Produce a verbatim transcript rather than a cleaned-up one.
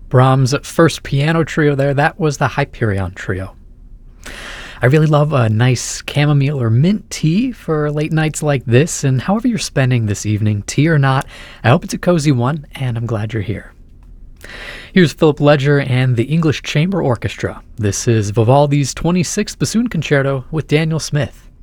Brahms' first piano trio there, that was the Hyperion Trio. I really love a nice chamomile or mint tea for late nights like this, and however you're spending this evening, tea or not, I hope it's a cozy one, and I'm glad you're here. Here's Philip Ledger and the English Chamber Orchestra. This is Vivaldi's twenty-sixth Bassoon Concerto with Daniel Smith.